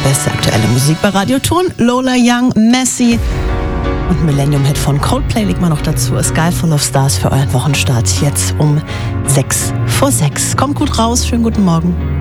beste aktuelle Musik bei Radioton. Lola Young, Messi und Millennium-Hit von Coldplay liegt mal noch dazu. A Sky Full of Stars für euren Wochenstart. Jetzt um 6 vor 6. Kommt gut raus, schönen guten Morgen.